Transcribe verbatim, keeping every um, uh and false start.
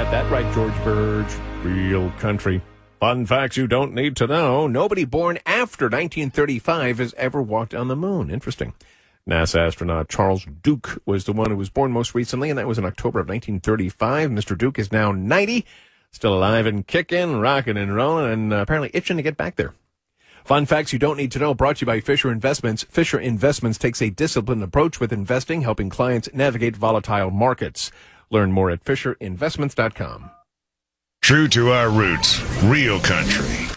Got that right, George Burge. Real country. Fun facts you don't need to know. Nobody born after nineteen thirty-five has ever walked on the moon. Interesting. NASA astronaut Charles Duke was the one who was born most recently, and that was in October of nineteen thirty-five. Mister Duke is now ninety, still alive and kicking, rocking and rolling, and uh, apparently itching to get back there. Fun facts you don't need to know, brought to you by Fisher Investments. Fisher Investments takes a disciplined approach with investing, helping clients navigate volatile markets. Learn more at fisher investments dot com. True to our roots, real country.